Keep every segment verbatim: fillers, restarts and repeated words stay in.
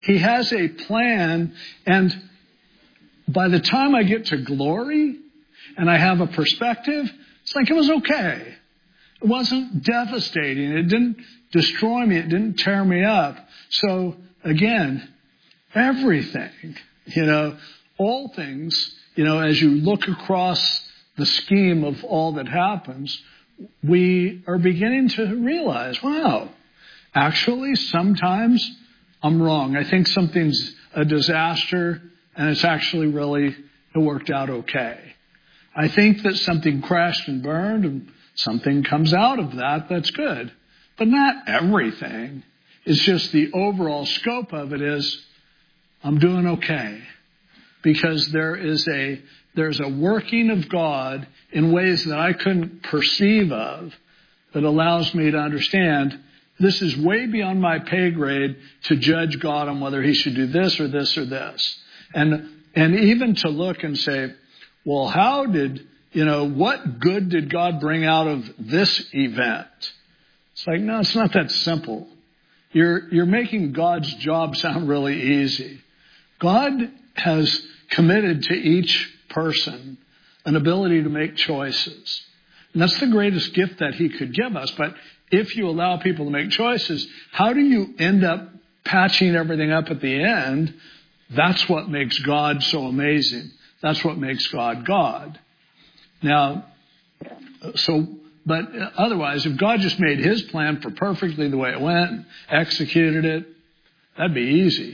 He has a plan, and by the time I get to glory and I have a perspective, it's like it was okay. It wasn't devastating. It didn't destroy me. It didn't tear me up. So again, everything, you know, all things, you know, as you look across the scheme of all that happens, we are beginning to realize, wow, actually sometimes I'm wrong. I think something's a disaster and it's actually really, it worked out okay. I think that something crashed and burned and something comes out of that that's good. But not everything. It's just the overall scope of it is I'm doing okay. Because there is a there's a working of God in ways that I couldn't perceive of that allows me to understand this is way beyond my pay grade to judge God on whether he should do this or this or this. And and even to look and say, well, how did, you know, what good did God bring out of this event? It's like, no, it's not that simple. You're you're making God's job sound really easy. God has committed to each person an ability to make choices. And that's the greatest gift that he could give us. But if you allow people to make choices, how do you end up patching everything up at the end? That's what makes God so amazing. That's what makes God God. Now, so, but otherwise, if God just made his plan for perfectly the way it went, executed it, that'd be easy.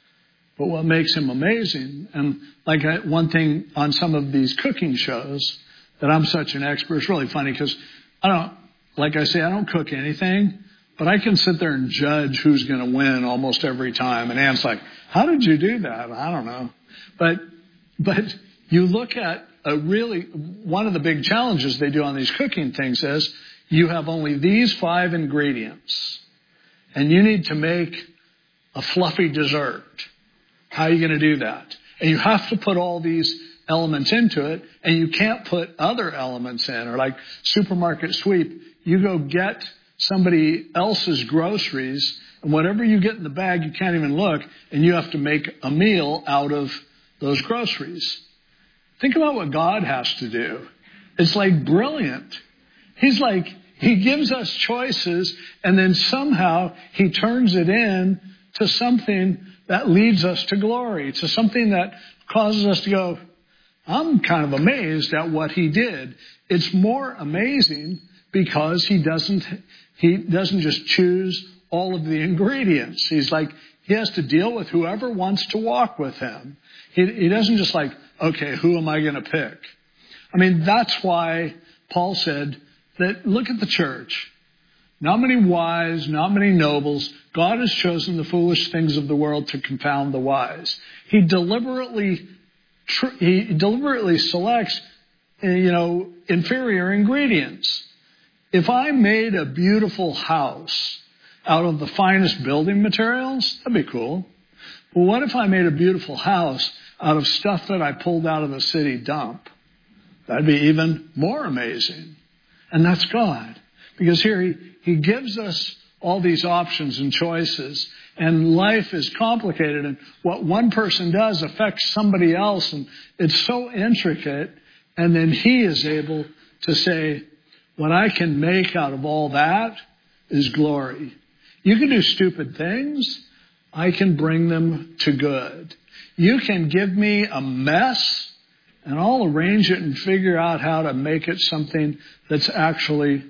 But what makes him amazing, and like I, one thing on some of these cooking shows that I'm such an expert, it's really funny because I don't, like I say, I don't cook anything, but I can sit there and judge who's going to win almost every time. And Ann's like, how did you do that? I don't know. But, but you look at a really, one of the big challenges they do on these cooking things is you have only these five ingredients and you need to make a fluffy dessert. How are you going to do that? And you have to put all these elements into it, and you can't put other elements in. Or like supermarket sweep, you go get somebody else's groceries, and whatever you get in the bag, you can't even look, and you have to make a meal out of those groceries. Think about what God has to do. It's like brilliant. He's like, he gives us choices, and then somehow he turns it in to something that leads us to glory, to something that causes us to go, I'm kind of amazed at what he did. It's more amazing because he doesn't, he doesn't just choose all of the ingredients. He's like, he has to deal with whoever wants to walk with him. He, he doesn't just like, okay, who am I going to pick? I mean, that's why Paul said that, look at the church. Not many wise, not many nobles. God has chosen the foolish things of the world to confound the wise. He deliberately, tr- he deliberately selects, you know, inferior ingredients. If I made a beautiful house out of the finest building materials, that'd be cool. But what if I made a beautiful house out of stuff that I pulled out of the city dump? That'd be even more amazing. And that's God. Because here he, he gives us all these options and choices, and life is complicated, and what one person does affects somebody else, and it's so intricate, and then he is able to say, what I can make out of all that is glory. You can do stupid things. I can bring them to good. You can give me a mess, and I'll arrange it and figure out how to make it something that's actually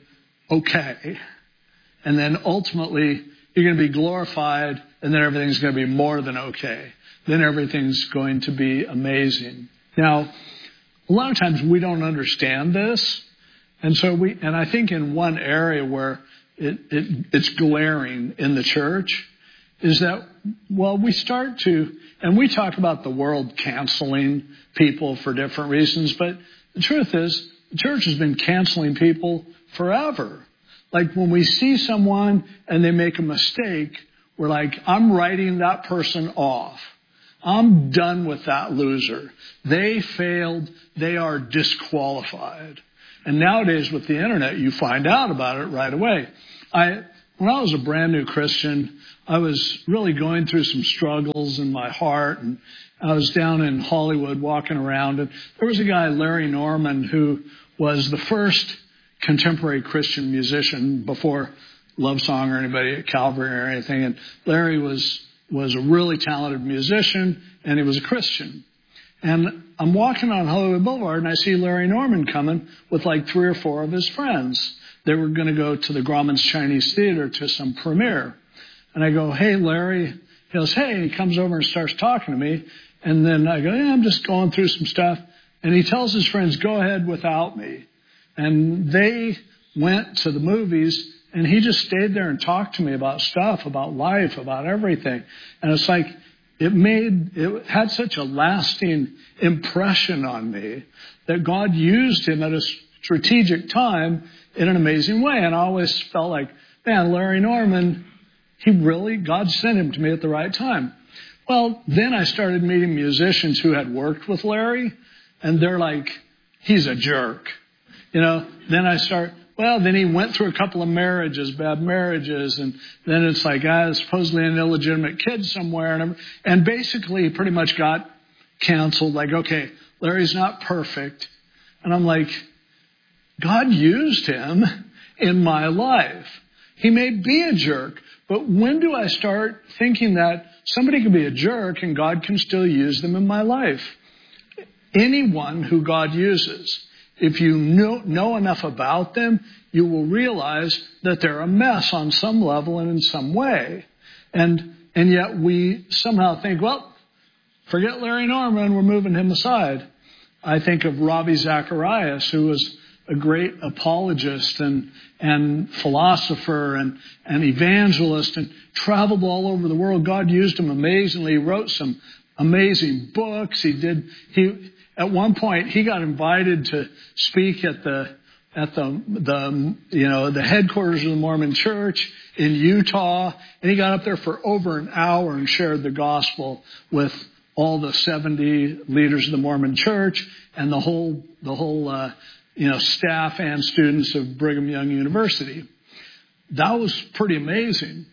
okay. And then ultimately, you're going to be glorified, and then everything's going to be more than okay. Then everything's going to be amazing. Now, a lot of times we don't understand this. And so we, and I think in one area where it, it, it's glaring in the church is that, well, we start to, and we talk about the world canceling people for different reasons, but the truth is, the church has been canceling people forever. Like when we see someone and they make a mistake, we're like, I'm writing that person off. I'm done with that loser. They failed. They are disqualified. And nowadays with the internet, you find out about it right away. I, when I was a brand new Christian, I was really going through some struggles in my heart, and I was down in Hollywood walking around, and there was a guy, Larry Norman, who was the first contemporary Christian musician before Love Song or anybody at Calvary or anything. And Larry was was a really talented musician, and he was a Christian. And I'm walking on Hollywood Boulevard, and I see Larry Norman coming with like three or four of his friends. They were going to go to the Grauman's Chinese Theater to some premiere. And I go, "Hey, Larry." He goes, "Hey." And he comes over and starts talking to me. And then I go, "Yeah, I'm just going through some stuff." And he tells his friends, "Go ahead without me." And they went to the movies, and he just stayed there and talked to me about stuff, about life, about everything. And it's like, it made, it had such a lasting impression on me that God used him at a strategic time in an amazing way. And I always felt like, man, Larry Norman, he really, God sent him to me at the right time. Well, then I started meeting musicians who had worked with Larry, and they're like, he's a jerk. You know, then I start, well, then he went through a couple of marriages, bad marriages, and then it's like, ah, supposedly an illegitimate kid somewhere. And, and basically he pretty much got canceled, like, okay, Larry's not perfect. And I'm like, God used him in my life. He may be a jerk, but when do I start thinking that somebody can be a jerk and God can still use them in my life? Anyone who God uses, if you know, know enough about them, you will realize that they're a mess on some level and in some way. And and yet we somehow think, well, forget Larry Norman, we're moving him aside. I think of Ravi Zacharias, who was a great apologist and and philosopher and, and evangelist and traveled all over the world. God used him amazingly. He wrote some amazing books. He did he At one point, he got invited to speak at the at the the you know the headquarters of the Mormon Church in Utah, and he got up there for over an hour and shared the gospel with all the seventy leaders of the Mormon Church and the whole the whole uh, you know staff and students of Brigham Young University. That was pretty amazing,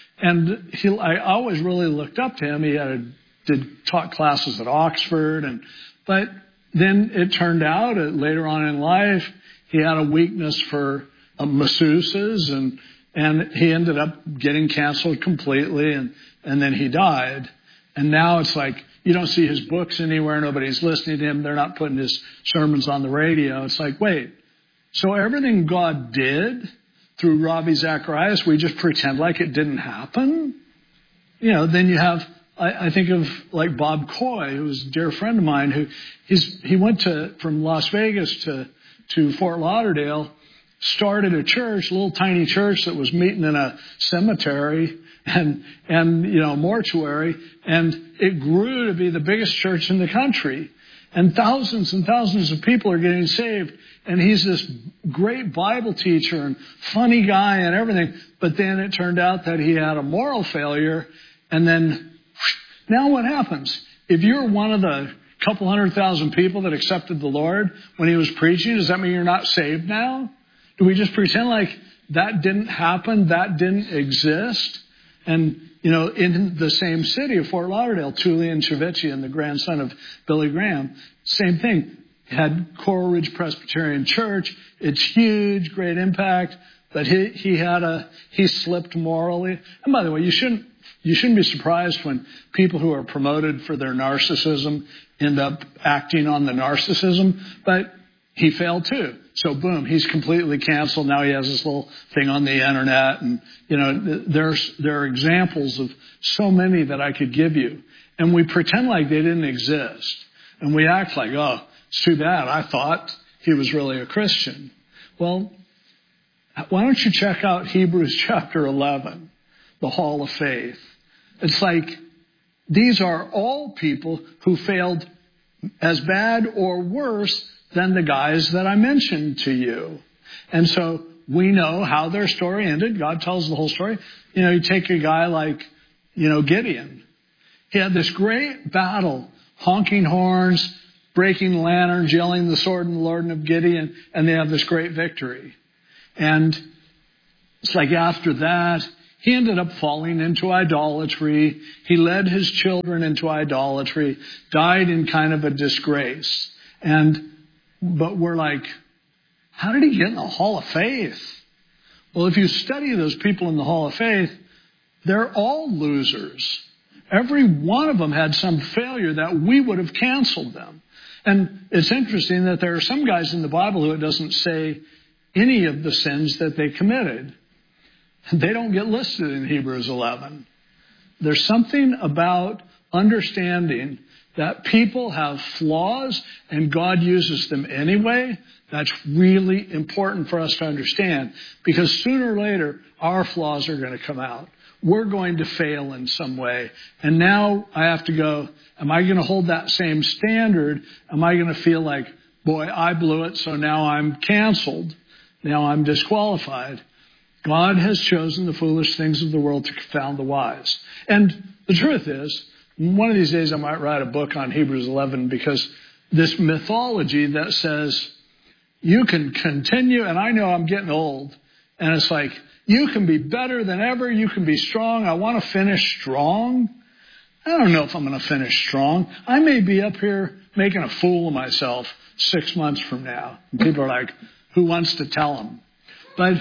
and he I always really looked up to him. He had a, did taught classes at Oxford and. But then it turned out uh, later on in life, he had a weakness for uh, masseuses, and and he ended up getting canceled completely, and, and then he died. And now it's like, you don't see his books anywhere, nobody's listening to him, they're not putting his sermons on the radio. It's like, wait, so everything God did through Ravi Zacharias, we just pretend like it didn't happen? You know, then you have... I, I think of like Bob Coy, who was a dear friend of mine, who he's, he went to from Las Vegas to, to Fort Lauderdale, started a church, a little tiny church that was meeting in a cemetery and, and, you know, mortuary, and it grew to be the biggest church in the country. And thousands and thousands of people are getting saved. And he's this great Bible teacher and funny guy and everything. But then it turned out that he had a moral failure, and then now what happens? If you're one of the couple hundred thousand people that accepted the Lord when he was preaching, does that mean you're not saved now? Do we just pretend like that didn't happen, that didn't exist? And, you know, in the same city of Fort Lauderdale, Tullian Tchividjian, the grandson of Billy Graham, same thing. Had Coral Ridge Presbyterian Church. It's huge, great impact. But he, he had a, he slipped morally. And by the way, you shouldn't, You shouldn't be surprised when people who are promoted for their narcissism end up acting on the narcissism, but he failed too. So boom, he's completely canceled. Now he has this little thing on the internet, and you know, there's there are examples of so many that I could give you, and we pretend like they didn't exist, and we act like, oh, it's too bad. I thought he was really a Christian. Well, why don't you check out Hebrews chapter eleven, the Hall of Faith? It's like, these are all people who failed as bad or worse than the guys that I mentioned to you. And so we know how their story ended. God tells the whole story. You know, you take a guy like, you know, Gideon. He had this great battle, honking horns, breaking lanterns, yelling the sword and the Lord of Gideon, and they have this great victory. And it's like after that, He ended up falling into idolatry. He led his children into idolatry, died in kind of a disgrace. And, but we're like, how did he get in the Hall of Faith? Well, if you study those people in the Hall of Faith, they're all losers. Every one of them had some failure that we would have canceled them. And it's interesting that there are some guys in the Bible who it doesn't say any of the sins that they committed. They don't get listed in Hebrews eleven. There's something about understanding that people have flaws and God uses them anyway. That's really important for us to understand, because sooner or later our flaws are going to come out. We're going to fail in some way. And now I have to go, am I going to hold that same standard? Am I going to feel like, boy, I blew it, so now I'm canceled. Now I'm disqualified. God has chosen the foolish things of the world to confound the wise. And the truth is, one of these days I might write a book on Hebrews eleven, because this mythology that says you can continue, and I know I'm getting old, and it's like, you can be better than ever, you can be strong, I want to finish strong. I don't know if I'm going to finish strong. I may be up here making a fool of myself six months from now. And people are like, who wants to tell them? But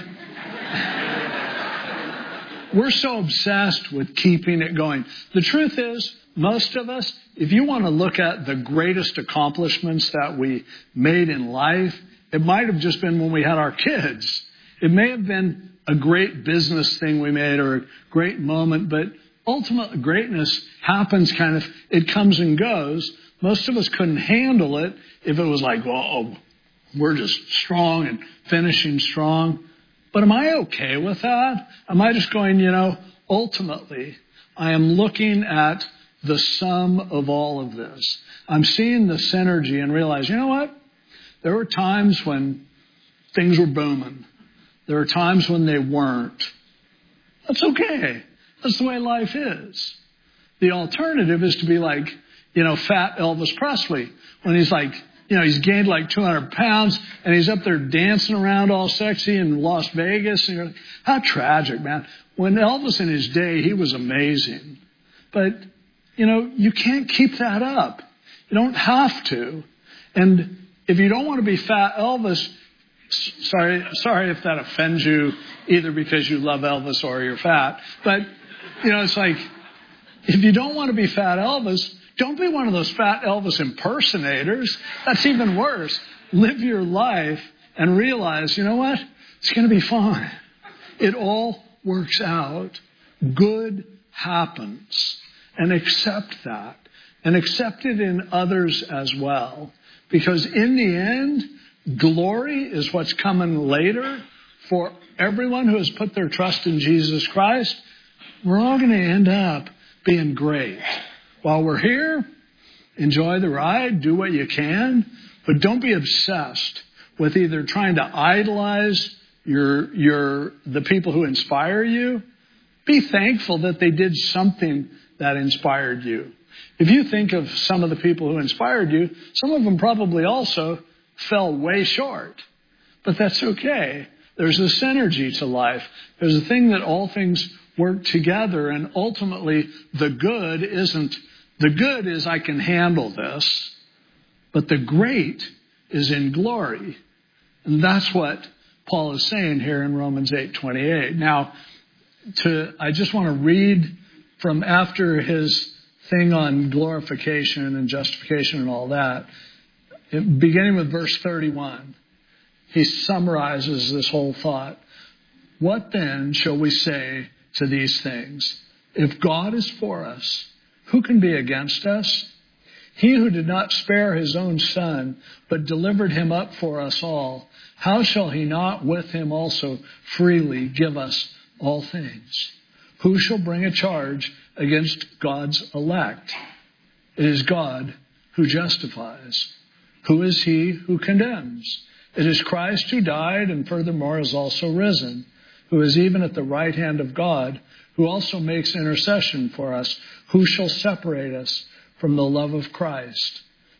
we're so obsessed with keeping it going. The truth is, most of us, if you want to look at the greatest accomplishments that we made in life, it might have just been when we had our kids. It may have been a great business thing we made or a great moment, but ultimate greatness happens kind of, it comes and goes. Most of us couldn't handle it if it was like, whoa, we're just strong and finishing strong. But am I okay with that? Am I just going, you know, ultimately, I am looking at the sum of all of this. I'm seeing the synergy and realize, you know what? There were times when things were booming. There were times when they weren't. That's okay. That's the way life is. The alternative is to be like, you know, fat Elvis Presley, when he's like, you know, he's gained like two hundred pounds and he's up there dancing around all sexy in Las Vegas. And you're like, how tragic, man. When Elvis in his day, he was amazing. But, you know, you can't keep that up. You don't have to. And if you don't want to be fat Elvis, sorry, sorry if that offends you, either because you love Elvis or you're fat. But, you know, it's like, if you don't want to be fat Elvis, don't be one of those fat Elvis impersonators. That's even worse. Live your life and realize, you know what? It's going to be fine. It all works out. Good happens. And accept that. And accept it in others as well. Because in the end, glory is what's coming later for everyone who has put their trust in Jesus Christ. We're all going to end up being great. While we're here, enjoy the ride, do what you can, but don't be obsessed with either trying to idolize your your the people who inspire you. Be thankful that they did something that inspired you. If you think of some of the people who inspired you, some of them probably also fell way short. But that's okay. There's a synergy to life. There's a thing that all things work together, and ultimately the good isn't, the good is I can handle this, but the great is in glory. And that's what Paul is saying here in Romans eight twenty-eight. Now, to I just want to read from after his thing on glorification and justification and all that, beginning with verse thirty-one. He summarizes this whole thought. What then shall we say to these things? If God is for us, who can be against us? He who did not spare his own son, but delivered him up for us all, how shall he not with him also freely give us all things? Who shall bring a charge against God's elect? It is God who justifies. Who is he who condemns? It is Christ who died and furthermore is also risen, who is even at the right hand of God, who also makes intercession for us. Who shall separate us from the love of Christ?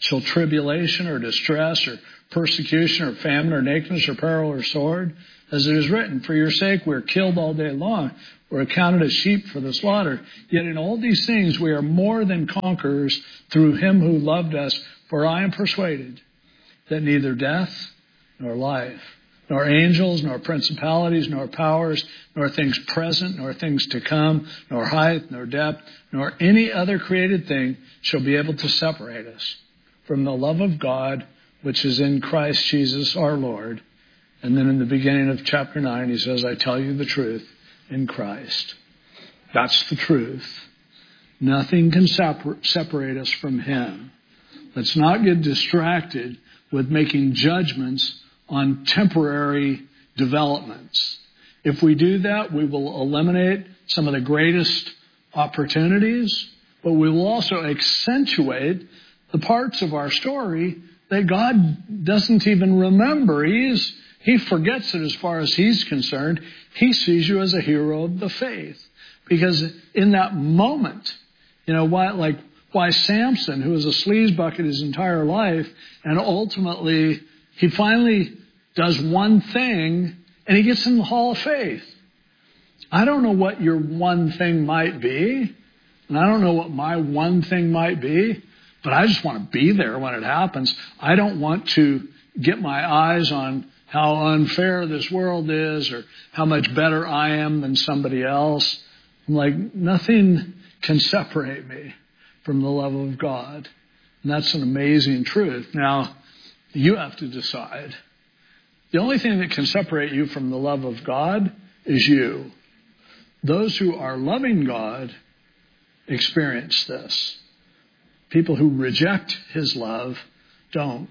Shall tribulation or distress or persecution or famine or nakedness or peril or sword? As it is written, for your sake we are killed all day long. We're accounted as sheep for the slaughter. Yet in all these things we are more than conquerors through him who loved us. For I am persuaded that neither death nor life, nor angels, nor principalities, nor powers, nor things present, nor things to come, nor height, nor depth, nor any other created thing shall be able to separate us from the love of God, which is in Christ Jesus our Lord. And then in the beginning of chapter nine, he says, I tell you the truth in Christ. That's the truth. Nothing can separ- separate us from him. Let's not get distracted with making judgments on temporary developments. If we do that, we will eliminate some of the greatest opportunities, but we will also accentuate the parts of our story that God doesn't even remember. He's, he forgets it as far as he's concerned. He sees you as a hero of the faith. Because in that moment, you know, why, like, why Samson, who was a sleaze bucket his entire life, and ultimately he finally does one thing and he gets in the Hall of Faith. I don't know what your one thing might be, and I don't know what my one thing might be, but I just want to be there when it happens. I don't want to get my eyes on how unfair this world is or how much better I am than somebody else. I'm like, nothing can separate me from the love of God. And that's an amazing truth. Now, you have to decide. The only thing that can separate you from the love of God is you. Those who are loving God experience this. People who reject his love don't.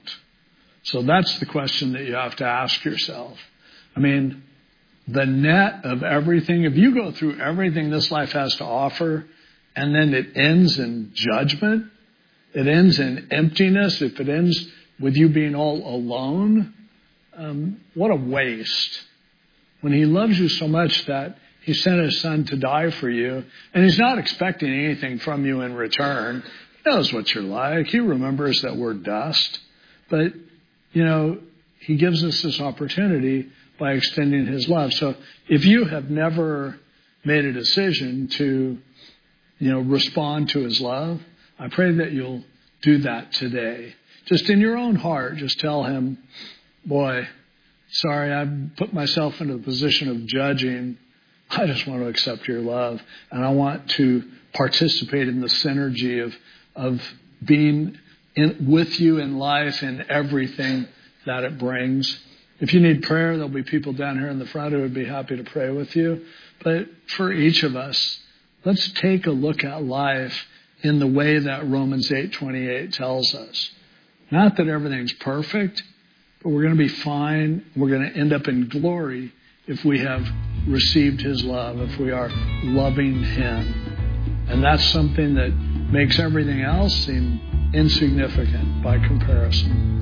So that's the question that you have to ask yourself. I mean, the net of everything, if you go through everything this life has to offer, and then it ends in judgment, it ends in emptiness, if it ends with you being all alone, um, what a waste. When he loves you so much that he sent his son to die for you, and he's not expecting anything from you in return. He knows what you're like. He remembers that we're dust. But, you know, he gives us this opportunity by extending his love. So if you have never made a decision to, you know, respond to his love, I pray that you'll do that today. Just in your own heart, just tell him, boy, sorry, I've put myself into the position of judging. I just want to accept your love, and I want to participate in the synergy of of being in, with you in life and everything that it brings. If you need prayer, there'll be people down here in the front who would be happy to pray with you. But for each of us, let's take a look at life in the way that Romans eight twenty-eight tells us. Not that everything's perfect, but we're going to be fine. We're going to end up in glory if we have received his love, if we are loving him. And that's something that makes everything else seem insignificant by comparison.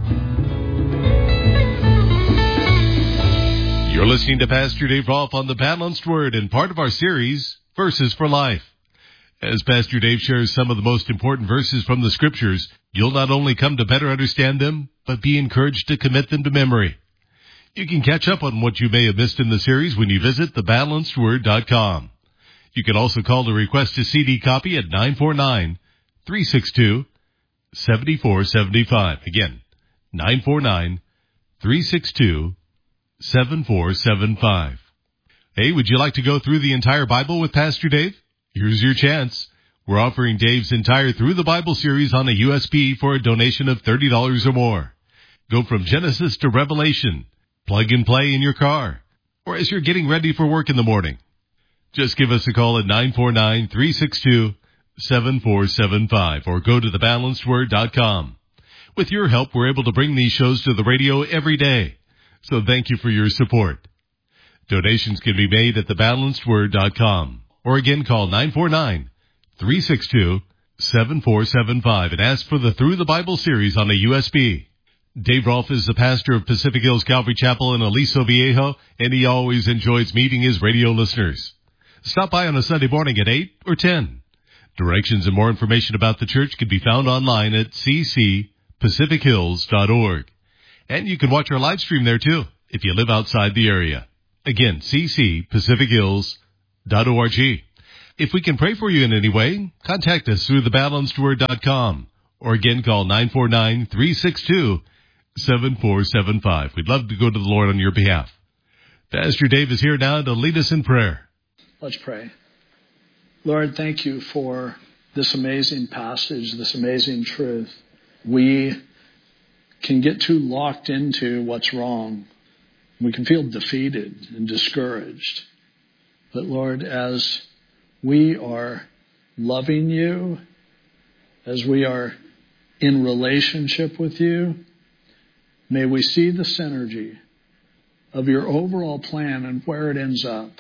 You're listening to Pastor Dave Rolfe on the Balanced Word and part of our series, Verses for Life. As Pastor Dave shares some of the most important verses from the Scriptures, you'll not only come to better understand them, but be encouraged to commit them to memory. You can catch up on what you may have missed in the series when you visit the balanced word dot com. You can also call to request a C D copy at nine four nine, three six two, seven four seven five. Again, nine four nine, three six two, seven four seven five. Hey, would you like to go through the entire Bible with Pastor Dave? Here's your chance. We're offering Dave's entire Through the Bible series on a U S B for a donation of thirty dollars or more. Go from Genesis to Revelation. Plug and play in your car, or as you're getting ready for work in the morning. Just give us a call at nine four nine, three six two, seven four seven five, or go to the balanced word dot com. With your help, we're able to bring these shows to the radio every day. So thank you for your support. Donations can be made at the balanced word dot com, or again call nine four nine, three six two, seven four seven five and ask for the Through the Bible series on a U S B. Dave Rolfe is the pastor of Pacific Hills Calvary Chapel in Aliso Viejo, and he always enjoys meeting his radio listeners. Stop by on a Sunday morning at eight or ten. Directions and more information about the church can be found online at c c pacific hills dot org. And you can watch our live stream there too, if you live outside the area. Again, c c pacific hills dot org. If we can pray for you in any way, contact us through the balanced word dot com, or again, call nine four nine, three six two, seven four seven five. We'd love to go to the Lord on your behalf. Pastor Dave is here now to lead us in prayer. Let's pray. Lord, thank you for this amazing passage, this amazing truth. We can get too locked into what's wrong. We can feel defeated and discouraged. But Lord, as we are loving you, as we are in relationship with you, may we see the synergy of your overall plan and where it ends up.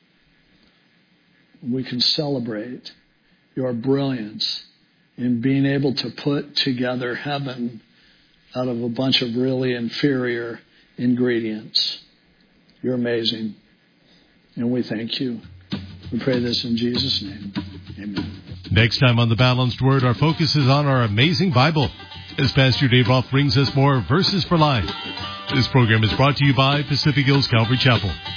We can celebrate your brilliance in being able to put together heaven out of a bunch of really inferior ingredients. You're amazing. And we thank you. We pray this in Jesus' name. Amen. Next time on The Balanced Word, our focus is on our amazing Bible, as Pastor Dave Rolfe brings us more Verses for Life. This program is brought to you by Pacific Hills Calvary Chapel.